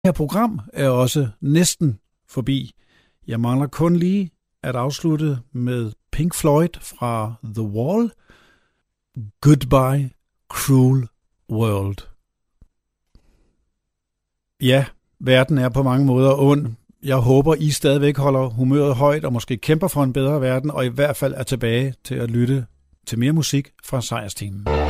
her program er også næsten forbi. Jeg mangler kun lige at afslutte med Pink Floyd fra The Wall. Goodbye, Cruel World. Ja, verden er på mange måder ond. Jeg håber, I stadigvæk holder humøret højt og måske kæmper for en bedre verden, og i hvert fald er tilbage til at lytte til mere musik fra Sejrsteamen.